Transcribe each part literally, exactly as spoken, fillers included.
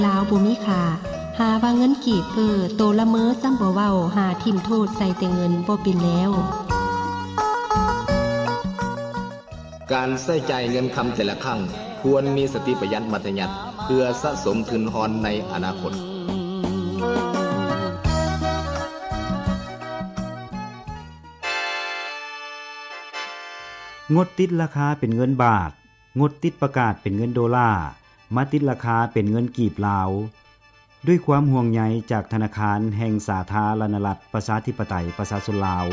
ลาวบ่มีค่าหาว่าเงินกีบเออโตละเมอซ้ำบ่เว้าหาทิ่มโทษใส่แต่เงินบ่เป็นแล้วการใช้จ่ายเงินคำแต่ละครั้งควรมีสติประหยัดมัธยัสถ์เพื่อสะสมทุนทอนในอนาคตงดติดราคาเป็นเงินบาทงดติดประกาศเป็นเงินโดลาร์มาติดราคาเป็นเงินกีบลาวด้วยความห่วงใยจากธนาคารแห่งสาธารณรัฐประชาธิปไตยประชาชนลาว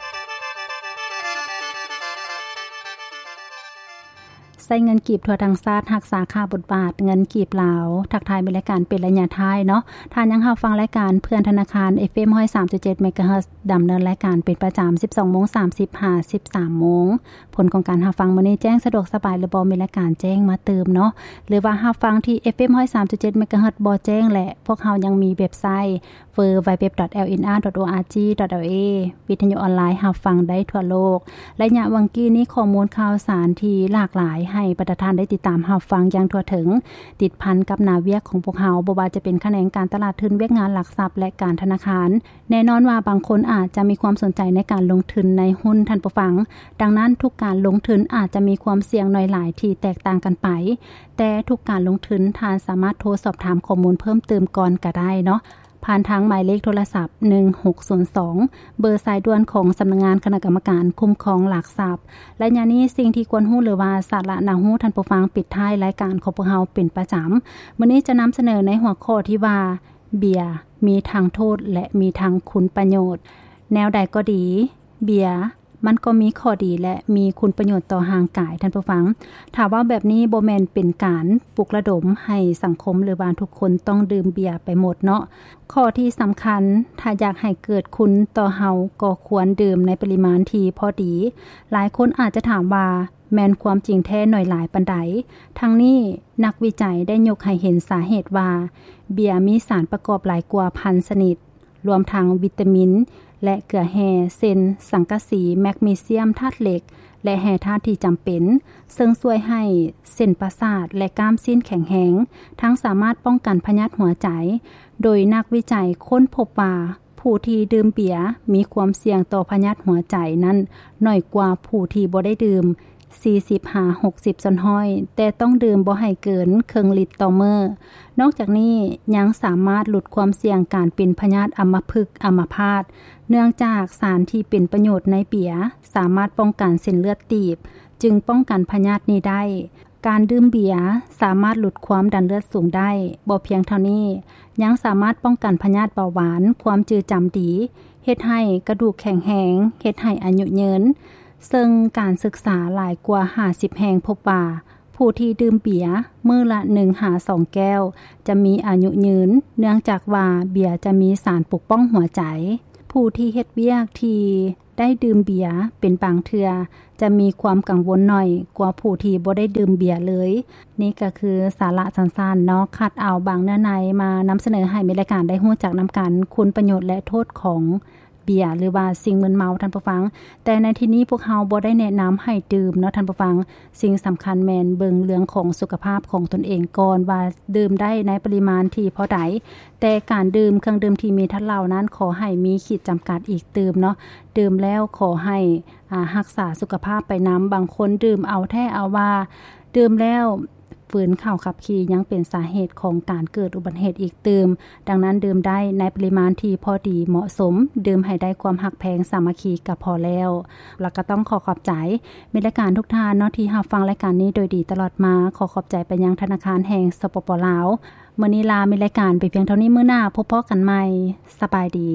ใส่เงินกีบทั่วทั้งชาติรักษาค่าบทบาทเงินกีบลาวทักทายเป็นรายการเป็นระยะท้ายเนาะท่านยังรับฟังรายการเพื่อนธนาคาร เอฟ เอ็ม หนึ่งร้อยสามจุดเจ็ด เมกะเฮิรตซ์ดำเนินรายการเป็นประจำ สิบสองโมงสามสิบ ห้าสิบสามโมงผลของการรับฟังมื้อนี้แจ้งสะดวกสบายหรือบ่มีรายการแจ้งมาเติมเนาะหรือว่ารับฟังที่ เอฟ เอ็ม หนึ่งร้อยสามจุดเจ็ด เมกะเฮิรตซ์บ่แจ้งแหละพวกเฮายังมีเว็บไซต์ ดับเบิลยู ดับเบิลยู ดับเบิลยู ดอท แอล เอ็น อาร์ ดอท โอ อาร์ จี ดอท แอล เอ วิทยุออนไลน์รับฟังได้ทั่วโลกและระยะวังกี้นี้ข้อมูลข่าวสารที่หลากหลายให้ประชาชนได้ติดตามรับฟังอย่างทั่วถึงติดพันกับหน้าเวียกของพวกเฮาบ่ว่าจะเป็นแขนงการตลาดทุนเวียกงานหลักทรัพย์และการธนาคารแน่นอนว่าบางคนอาจจะมีความสนใจในการลงทุนในหุ้นท่านผู้ฟังดังนั้นทุกการลงทุนอาจจะมีความเสี่ยงน้อยหลายที่แตกต่างกันไปแต่ทุกการลงทุนท่านสามารถโทรสอบถามข้อมูลเพิ่มเติมก่อนก็ได้เนาะผ่านทางหมายเลขโทรศัพท์หนึ่งหกศูนย์สองเบอร์สายด่วนของสำนักงานคณะกรรมการคุ้มครองหลักทรัพย์และยานี้สิ่งที่ควรรู้หรือว่าสาระน่ารู้ท่านผู้ฟังปิดท้ายรายการของพวกเราเป็นประจำมื้อนี้จะนำเสนอในหัวข้อที่ว่าเบียร์มีทั้งโทษและมีทั้งคุณประโยชน์แนวใดก็ดีเบียร์มันก็มีข้อดีและมีคุณประโยชน์ต่อร่างกายท่านผู้ฟังถ้าว่าแบบนี้บ่แม่นเป็นการปลุกระดมให้สังคมหรือว่าทุกคนต้องดื่มเบียร์ไปหมดเนาะข้อที่สำคัญถ้าอยากให้เกิดคุณต่อเฮาก็ควรดื่มในปริมาณที่พอดีหลายคนอาจจะถามว่าแม่นความจริงแท้หน่อยหลายปานใดทั้งนี้นักวิจัยได้ยกให้เห็นสาเหตุว่าเบียร์มีสารประกอบหลายกว่าพันชนิดรวมทั้งวิตามินและเกลือแร่เซนสังกะสีแมกนีเซียมธาตุเหล็กและแร่ธาตุที่จำเป็นซึ่งช่วยให้เส้นประสาทและกล้ามสิ้นแข็งแรงทั้งสามารถป้องกันพยาธิหัวใจโดยนักวิจัยค้นพบว่าผู้ที่ดื่มเบียร์มีความเสี่ยงต่อพยาธิหัวใจนั้นน้อยกว่าผู้ที่บ่ได้ดื่มสี่สิบถึงหกสิบ ซอนห้อยแต่ต้องดื่มบ่ให้เกินครึ่งลิตรต่อมื้อนอกจากนี้ยังสามารถลดความเสี่ยงการเป็นพยาธิอัมพฤกษ์อัมพาตเนื่องจากสารที่เป็นประโยชน์ในเบียร์สามารถป้องกันเส้นเลือดตีบจึงป้องกันพยาธินี้ได้การดื่มเบียร์สามารถลดความดันเลือดสูงได้บ่เพียงเท่านี้ยังสามารถป้องกันพยาธิเบาหวานความจืดจำดีเฮ็ดให้กระดูกแข็งแรงเฮ็ดให้อายุยืนซึ่งการศึกษาหลายกว่าห้าสิบแห่งพบว่าผู้ที่ดื่มเบียร์มื้อละ หนึ่งถึงสอง แก้วจะมีอายุยืนเนื่องจากว่าเบียร์จะมีสารปกป้องหัวใจผู้ที่เฮ็ดเวียกที่ได้ดื่มเบียร์เป็นบางเทื่อจะมีความกังวลหน่อยกว่าผู้ที่บ่ได้ดื่มเบียร์เลยนี่ก็คือสาระสั้นๆเนาะคัดเอาบางเนื้อในมานำเสนอให้มีรายการได้รู้จักนำกันคุณประโยชน์และโทษของเบียร์หรือว่าสิ่งมึนเมาท่านผู้ฟังแต่ในที่นี้พวกเฮาบ่ได้แนะนำให้ดื่มเนาะท่านผู้ฟังสิ่งสำคัญแม่นเบิ่งเรื่องของสุขภาพของตนเองก่อนว่าดื่มได้ในปริมาณที่พอใดแต่การดื่มเครื่องดื่มที่มีทัดเหล้านั้นขอให้มีขีดจำกัดอีกดื่มเนาะดื่มแล้วขอให้อ่ารักษาสุขภาพไปนำบางคนดื่มเอาแท้เอาว่าดื่มแล้วฝืนเข้าขับขี่ยังเป็นสาเหตุของการเกิดอุบัติเหตุอีกตื่มดังนั้นดื่มได้ในปริมาณที่พอดีเหมาะสมดื่มให้ได้ความหักแพงสามัคคีก็พอแล้วแล้วก็ต้องขอขอบใจมิตรการทุกท่านเนาะที่รับฟังรายการนี้โดยดีตลอดมาขอขอบใจไปยังธนาคารแห่งสปป.ลาวมื้อนี้ลามีรายการไปเพียงเท่านี้มื้อหน้าพบพอกันใหม่สบายดี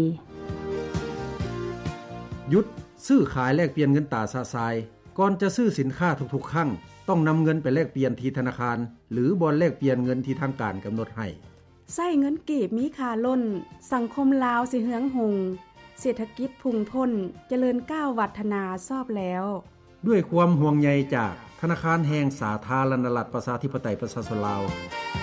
หยุดซื้อขายแลกเปลี่ยนเงินตราซาซายก่อนจะซื้อสินค้าทุกๆครั้งต้องนำเงินไปแลกเปลี่ยนที่ธนาคารหรือบ่อนแลกเปลี่ยนเงินที่ทางการกำหนดให้ใช้เงินกีบมีค่าล้นสังคมลาวสิเฮืองหงเศรษฐกิจพุ่งพ้นเจริญก้าววัฒนาซอบแล้วด้วยความห่วงใยจากธนาคารแห่งสาธารณรัฐประชาธิปไตยประชาชนลาว